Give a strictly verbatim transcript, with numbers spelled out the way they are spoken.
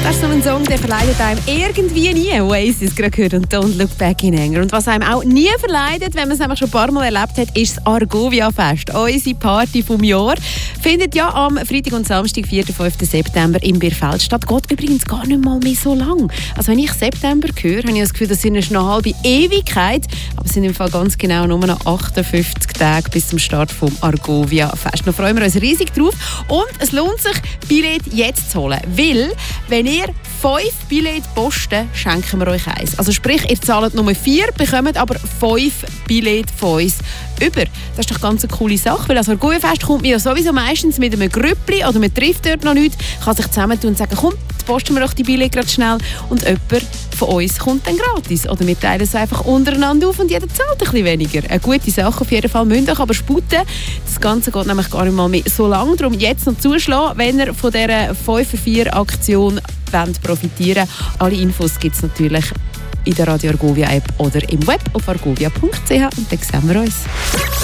Das ist so ein Song, der verleidet einem irgendwie nie. Oasis gerade gehört und Don't Look Back in Anger. Und was einem auch nie verleidet, wenn man es nämlich schon ein paar Mal erlebt hat, ist das Argovia-Fest. Unsere Party vom Jahr findet ja am Freitag und Samstag, vierten und fünften September im Bierfeld statt. Geht übrigens gar nicht mal mehr so lang. Also wenn ich September höre, habe ich das Gefühl, das sind eine halbe Ewigkeit. Aber es sind im Fall ganz genau nur noch achtundfünfzig Tage bis zum Start vom Argovia-Fest. Da freuen wir uns riesig drauf. Und es lohnt sich, Billett jetzt zu holen. Weil, wenn ihr fünf Billett posten, schenken wir euch eins. Also sprich, ihr zahlt nur vier, bekommt aber fünf Billett von uns über. Das ist doch ganz eine coole Sache, weil das Argovia-Fest kommt mir ja sowieso meistens mit einem Grüppli oder man trifft dort noch nichts, kann sich zusammentun und sagen, komm, jetzt posten wir doch die Billett gerade schnell und jemand von uns kommt dann gratis. Oder wir teilen es einfach untereinander auf und jeder zahlt ein bisschen weniger. Eine gute Sache auf jeden Fall, müsst ihr euch aber sputen. Das Ganze geht nämlich gar nicht mal mehr so lange. Darum jetzt noch zuschlagen, wenn ihr von dieser fünf für vier Aktion profitieren wollt. Alle Infos gibt es natürlich in der Radio Argovia App oder im Web auf argovia punkt c h und dann sehen wir uns.